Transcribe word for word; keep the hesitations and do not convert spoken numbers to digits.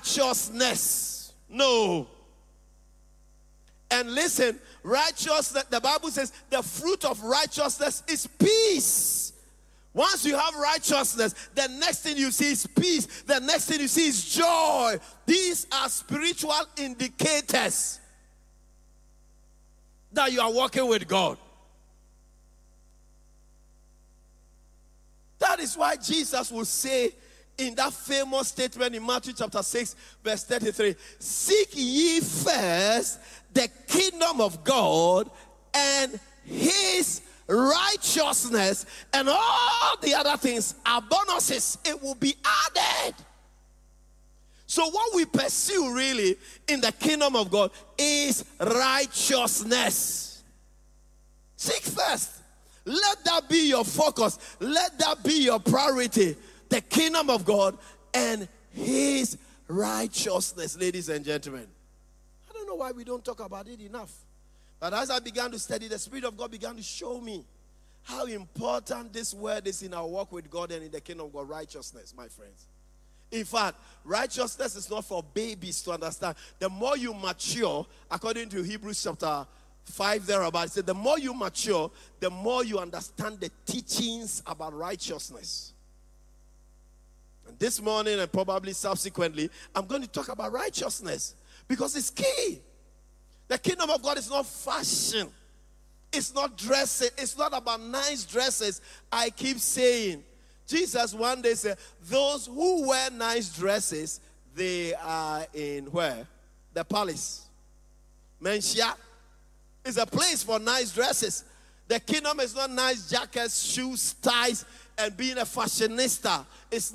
righteousness. No. And listen, righteousness, the Bible says the fruit of righteousness is peace. Once you have righteousness, the next thing you see is peace. The next thing you see is joy. These are spiritual indicators that you are walking with God. That is why Jesus will say in that famous statement in Matthew chapter six, verse thirty-three, seek ye first the kingdom of God and his righteousness, and all the other things are bonuses. It will be added. So what we pursue really in the kingdom of God is righteousness. Seek first. Let that be your focus. Let that be your priority. The kingdom of God and his righteousness, ladies and gentlemen. I don't know why we don't talk about it enough. But as I began to study, the Spirit of God began to show me how important this word is in our walk with God and in the kingdom of God. Righteousness, my friends. In fact, righteousness is not for babies to understand. The more you mature, according to Hebrews chapter five thereabout, it said the more you mature, the more you understand the teachings about righteousness. And this morning and probably subsequently, I'm going to talk about righteousness because it's key. The kingdom of God is not fashion. It's not dressing. It's not about nice dresses. I keep saying, Jesus one day said, those who wear nice dresses, they are in where? The palace. Menshia is a place for nice dresses. The kingdom is not nice jackets, shoes, ties, and being a fashionista. It's